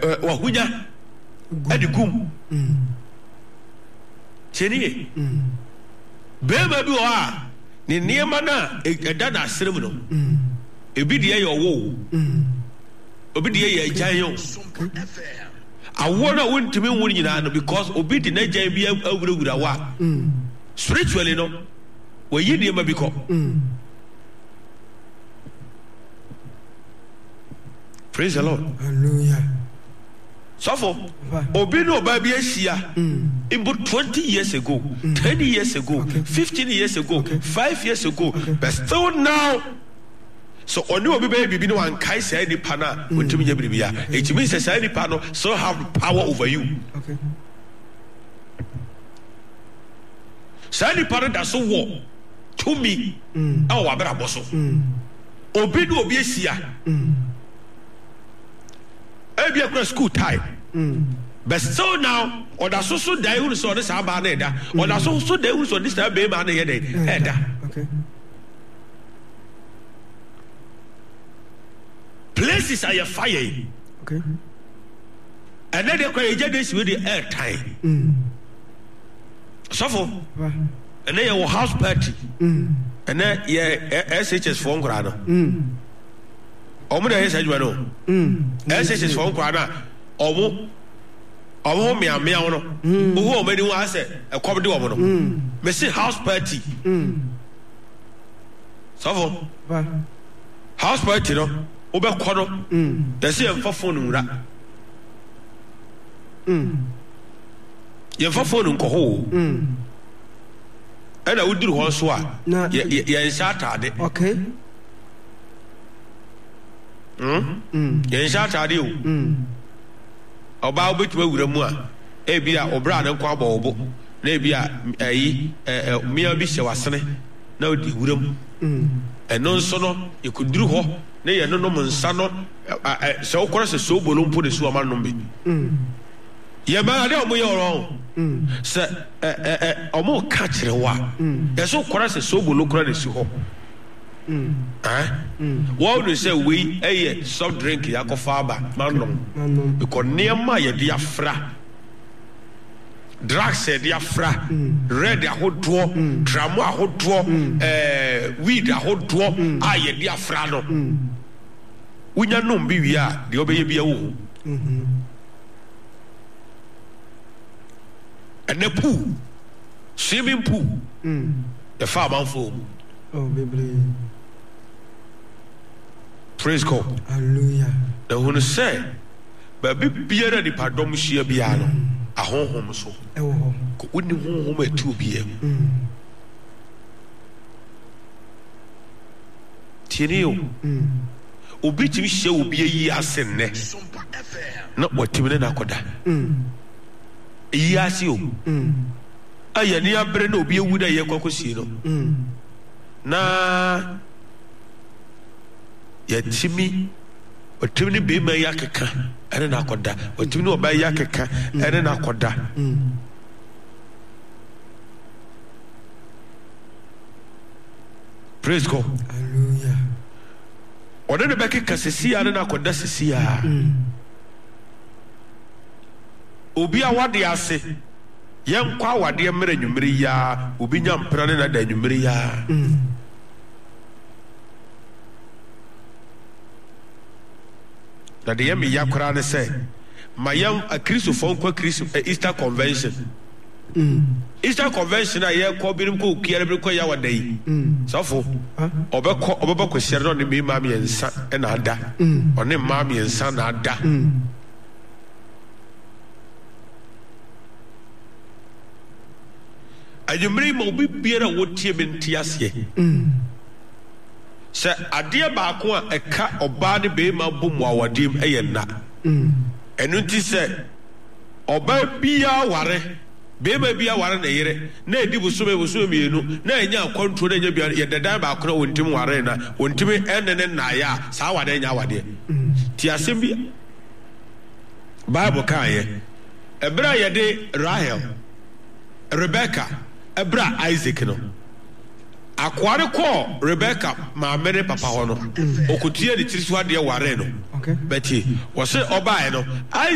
wahunya edi gum cheni bema bi wa ni niema na eda na asrem no ebi de ye owo obi de ye agyan yo awo na wontimi won nyina no because obi de na agyan bi awurawura wa spiritually no we yi niema bi ko praise the Lord. Hallelujah. So for obi no ba bi ahia about 20 years ago, 10 years ago, 15 years ago, 5 years ago, but still now. So oni obi be bibi no an kai say ni pana wontumi nya bibia. It means say ni pana so have power over you. Okay. Say ni pana da so wo to me. Awa bra boso. Obi no obi ahia. Ebi akura school time. But still now, or the so die who saw this abaneda, or the so they who saw this baby man head. Okay. Places are fire. Okay. And then they cry this with the air time. So for and then your house party. And then SHS phone grana. Omo da yesa adwa no SSS for nkwana omo me amia wo no ohu omani wo ase ekwob de omo no me say house party so for house party no obekọ no da say emfa phone nwura ye emfa phone nko ho ana wuduru ho so a ye nsa atade okay yen sha tade o oba obetu awura mu a ebia obra ne kwa bobo na ebia ayi mia bi hye wasene na odi wuram eno nso no ekuduru ho na ye no nom nsa no se okoro se so bolompo de so amanom bi ye ma de omo ye oro se omo ka kire wa ye so okoro se so bolokoro de si ho what would you say we soft drink yakofaba manom because niema ye dia fra drugs ye dia fra red ahodo tramo ahodo weed ahodo ye dia fra no unya nom bi wi a de obeye bia wo and the pool swimming pool the farm for oh baby. Praise God. Hallelujah. The one say, but be beer the pardon share biano. A home so. Wouldn't home at 2 p.m. Tinio. Obi to show be a year send not what Timina Nakoda. Yes, you. I near Breno be a wood a yakosino. Na. Ya timi otimi be ma yakeka ene na akoda otimi no ba yakeka ene na akoda praise God. Hallelujah. Ode ne bekeka sesia ene na akoda sesia obi a wade ase yen kwa wade mere nwumere ya obi nya mpra ne na da nwumere ya na de yemi yakora ne say mayam a Christopher kwa Easter convention Easter convention a ye ko birim ko kiere bi ko ya wadai sofo obekọ kwesiere no ne me ma me ensa na ada one ma me ensa na ada ajumri mo bi biera wotie bentiase se ade ba ko a eka oba ne be ma bom awadem na enu ti se oba bia ware be ma bia ware na yere na edi busome mienu na enya akwanto na enya bia ye dada ba ko wontim ware na wontim enene na ya sa wade enya wade ti asem bia Bible kan ye ebra ye de Rahel Rebecca ebra Isaac no akware ko Rebecca ma mere papa ho no okutie de tiri so ade ware no okay beti wo se obae no